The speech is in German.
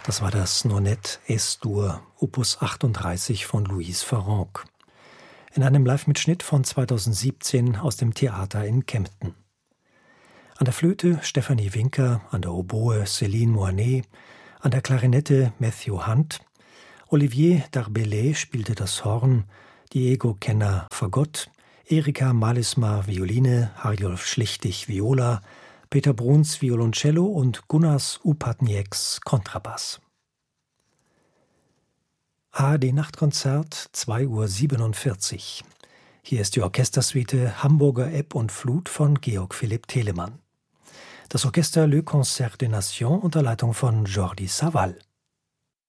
Das war das Nonet Es-Dur, Opus 38 von Louise Farrenc. In einem Live-Mitschnitt von 2017 aus dem Theater in Kempten. An der Flöte Stefanie Winker, an der Oboe Céline Moinet, an der Klarinette Matthew Hunt. Olivier Darbellay spielte das Horn, Diego Kenner Fagott, Erika Malisma Violine, Harjolf Schlichtig Viola, Peter Bruns Violoncello und Gunnars Upatnieks Kontrabass. ARD-Nachtkonzert, 2:47 Uhr. Hier ist die Orchestersuite Hamburger Ebb und Flut von Georg Philipp Telemann. Das Orchester Le Concert des Nations unter Leitung von Jordi Savall.